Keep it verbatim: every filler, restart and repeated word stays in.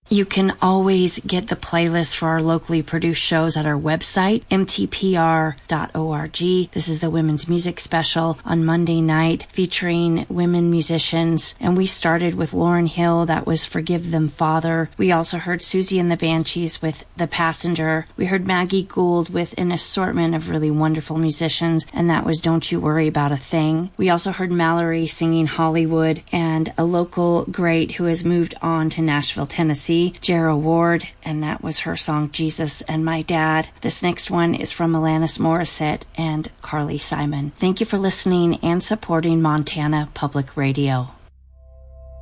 You can always get the playlist for our locally produced shows at our website, m t p r dot org. This is the Women's Music Special on Monday night featuring women musicians. And we started with Lauryn Hill. That was Forgive Them, Father. We also heard Susie and the Banshees with The Passenger. We heard Maggie Gould with an assortment of really wonderful musicians, and that was Don't You Worry About a Thing. We also heard Mallory singing Hollywood, and a local great who has moved on to Nashville, Tennessee, Jera Ward, and that was her song Jesus and My Dad. This next one is from Alanis Morissette and Carly Simon. Thank you for listening and supporting Montana Public Radio.